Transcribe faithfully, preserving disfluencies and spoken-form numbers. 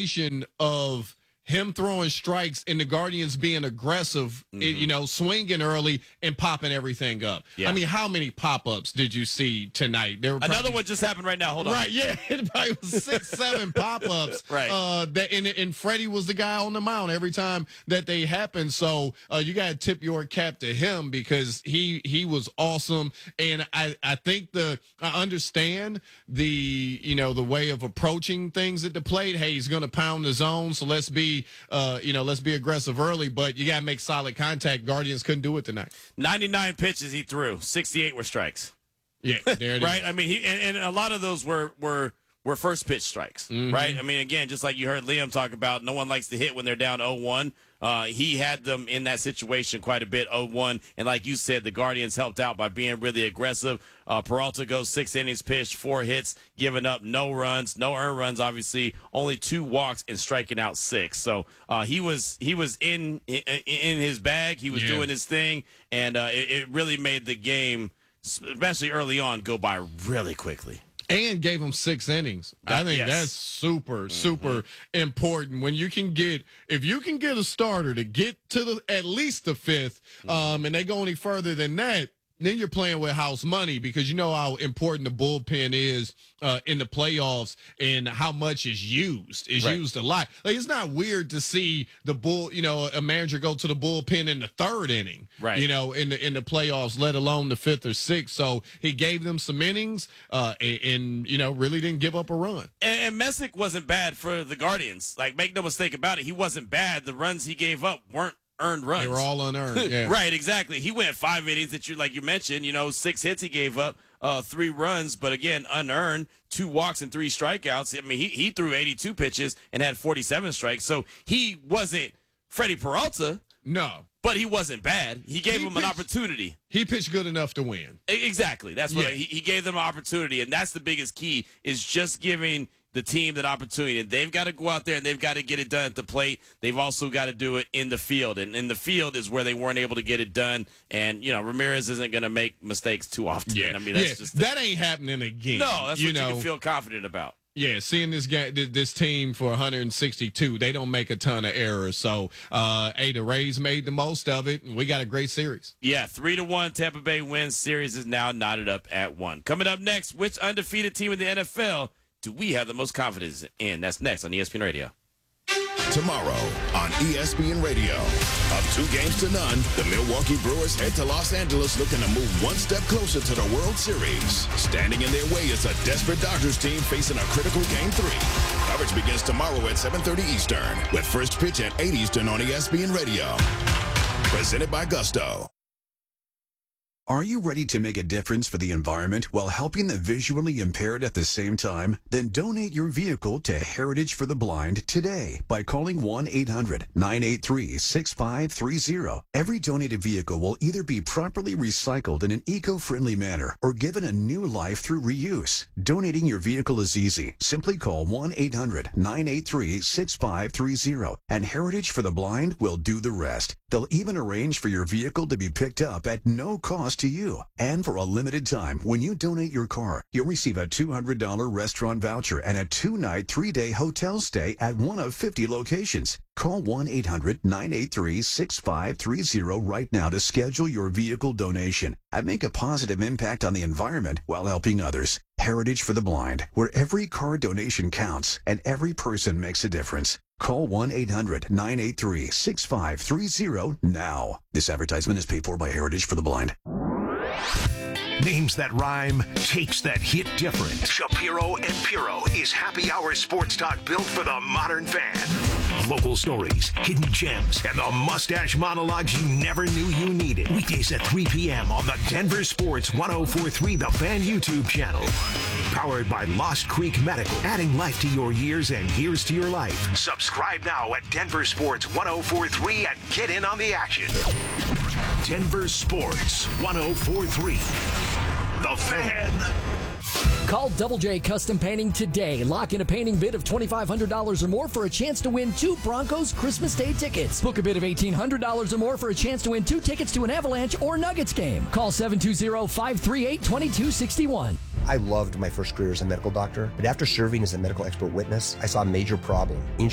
combination of him throwing strikes and the Guardians being aggressive, Mm-hmm. you know, swinging early and popping everything up. Yeah. I mean, how many pop-ups did you see tonight? There were Another probably- one just happened right now. Hold on. Right, yeah, it probably was six, seven pop-ups. Right. Uh, that and, and Freddie was the guy on the mound every time that they happened. So uh, you got to tip your cap to him because he he was awesome. And I I think the I understand the you know the way of approaching things at the plate. Hey, he's going to pound the zone, so let's be uh you know let's be aggressive early. But you got to make solid contact. Guardians couldn't do it tonight. ninety-nine pitches he threw. sixty-eight were strikes. Yeah, there it right? is. I mean, he and, and a lot of those were were were first pitch strikes, Mm-hmm. right? I mean, again, just like you heard Liam talk about, no one likes to hit when they're down oh one. Uh, he had them in that situation quite a bit, oh one. And like you said, the Guardians helped out by being really aggressive. Uh, Peralta goes six innings pitched, four hits, giving up no runs, no earned runs, obviously, only two walks and striking out six. So uh, he was he was in, in in his bag. He was Yeah. doing his thing, and uh, it, it really made the game, especially early on, go by really quickly. And gave him six innings. I Uh, think yes. that's super, super important. When you can get, if you can get a starter to get to the at least the fifth, um, and they go any further than that, then you're playing with house money because you know how important the bullpen is uh, in the playoffs and how much is used. Is Right. used a lot. Like it's not weird to see the bull, you know, a manager go to the bullpen in the third inning, Right. You know, in the in the playoffs, let alone the fifth or sixth. So he gave them some innings, uh, and, and you know, really didn't give up a run. And, and Messick wasn't bad for the Guardians. Like, make no mistake about it, he wasn't bad. The runs he gave up weren't earned runs. They were all unearned. Yeah. Right, exactly. He went five innings that you, like you mentioned, you know, six hits he gave up, uh, three runs, but again, unearned, two walks and three strikeouts. I mean, he, he threw eighty-two pitches and had forty-seven strikes. So he wasn't Freddie Peralta, No, but he wasn't bad. He gave He him an pitched- opportunity. he pitched good enough to win. E- Exactly. That's what Yeah. he, he gave them an opportunity, and that's the biggest key is just giving the team that opportunity. And they've got to go out there and they've got to get it done at the plate. They've also got to do it in the field, and in the field is where they weren't able to get it done. And you know, Ramirez isn't going to make mistakes too often. I mean, that's yeah. just that ain't happening again. no. That's you what know. you can feel confident about. Yeah, seeing this guy, th- this team for one hundred sixty-two, they don't make a ton of errors. So, uh, hey, the Rays made the most of it, and we got a great series. Yeah, three to one. Tampa Bay wins. Series is now knotted up at one. Coming up next, which undefeated team in the N F L do we have the most confidence in? That's next on E S P N Radio. Tomorrow on E S P N Radio. Up two games to none, the Milwaukee Brewers head to Los Angeles looking to move one step closer to the World Series. Standing in their way is a desperate Dodgers team facing a critical Game three. Coverage begins tomorrow at seven thirty Eastern with first pitch at eight Eastern on E S P N Radio. Presented by Gusto. Are you ready to make a difference for the environment while helping the visually impaired at the same time? Then donate your vehicle to Heritage for the Blind today by calling one eight hundred nine eight three six five three zero. Every donated vehicle will either be properly recycled in an eco-friendly manner or given a new life through reuse. Donating your vehicle is easy. Simply call one eight hundred nine eight three six five three zero and Heritage for the Blind will do the rest. They'll even arrange for your vehicle to be picked up at no cost to you. And for a limited time, when you donate your car, you'll receive a two hundred dollars restaurant voucher and a two-night, three-day hotel stay at one of fifty locations. Call one eight hundred nine eight three six five three zero right now to schedule your vehicle donation and make a positive impact on the environment while helping others. Heritage for the Blind, where every car donation counts and every person makes a difference. Call one eight hundred nine eight three six five three zero now. This advertisement is paid for by Heritage for the Blind. Names that rhyme, takes that hit different. Shapiro and Piro is happy hour sports talk built for the modern fan. Local stories, hidden gems, and the mustache monologues you never knew you needed. Weekdays at three p.m. on the Denver Sports one oh four point three The Fan YouTube channel. Powered by Lost Creek Medical, adding life to your years and years to your life. Subscribe now at Denver Sports one oh four point three and get in on the action. Denver Sports one oh four point three. The Fan. Call Double J Custom Painting today. Lock in a painting bid of twenty-five hundred dollars or more for a chance to win two Broncos Christmas Day tickets. Book a bid of eighteen hundred dollars or more for a chance to win two tickets to an Avalanche or Nuggets game. Call seven two zero, five three eight, two two six one. I loved my first career as a medical doctor, but after serving as a medical expert witness, I saw a major problem.